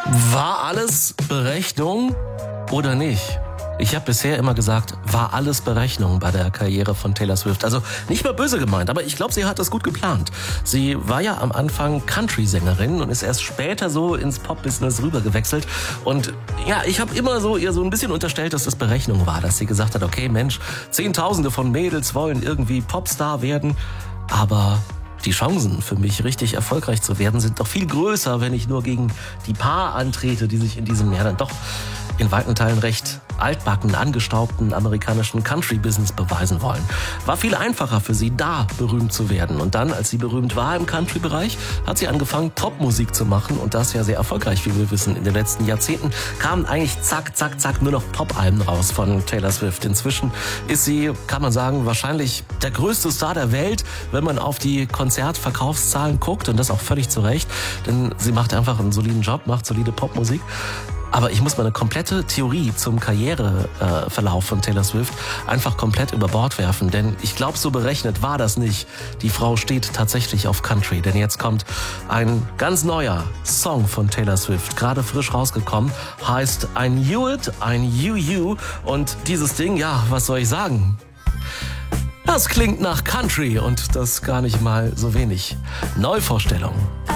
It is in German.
War alles Berechnung oder nicht? Ich habe bisher immer gesagt, war alles Berechnung bei der Karriere von Taylor Swift. Also nicht mal böse gemeint, aber ich glaube, sie hat das gut geplant. Sie war ja am Anfang Country-Sängerin und ist erst später so ins Pop-Business rübergewechselt. Und ja, ich habe immer so ihr so ein bisschen unterstellt, dass das Berechnung war, dass sie gesagt hat, okay Mensch, Zehntausende von Mädels wollen irgendwie Popstar werden, aber die Chancen für mich richtig erfolgreich zu werden sind doch viel größer, wenn ich nur gegen die paar antrete, die sich in diesem Jahr dann doch in weiten Teilen recht altbacken, angestaubten amerikanischen Country-Business beweisen wollen. War viel einfacher für sie, da berühmt zu werden. Und dann, als sie berühmt war im Country-Bereich, hat sie angefangen, Popmusik zu machen. Und das ja sehr erfolgreich, wie wir wissen. In den letzten Jahrzehnten kamen eigentlich zack, zack, zack nur noch Pop-Alben raus von Taylor Swift. Inzwischen ist sie, kann man sagen, wahrscheinlich der größte Star der Welt, wenn man auf die Konzertverkaufszahlen guckt. Und das auch völlig zu Recht. Denn sie macht einfach einen soliden Job, macht solide Popmusik. Aber ich muss meine komplette Theorie zum Karriereverlauf von Taylor Swift einfach komplett über Bord werfen. Denn ich glaube, so berechnet war das nicht. Die Frau steht tatsächlich auf Country. Denn jetzt kommt ein ganz neuer Song von Taylor Swift, gerade frisch rausgekommen, heißt I Knew It, I Knew You. Und dieses Ding, ja, was soll ich sagen? Das klingt nach Country und das gar nicht mal so wenig. Neuvorstellung.